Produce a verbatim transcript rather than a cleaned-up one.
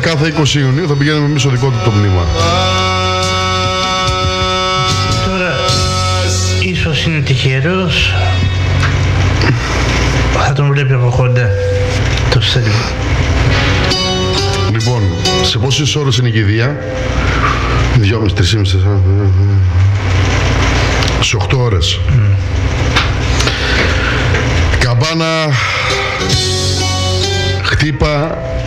κάθε είκοσι Ιουνίου θα πηγαίνουμε εμείς στο δικό του το μνήμα. Τώρα, ίσως είναι τυχερός, θα τον βλέπει από κοντά το Στέλιο. Λοιπόν, σε πόσες ώρες είναι η κηδεία? Δυόμιση, τρεις, σε οκτώ ώρες. Mm. Καμπάνα, χτύπα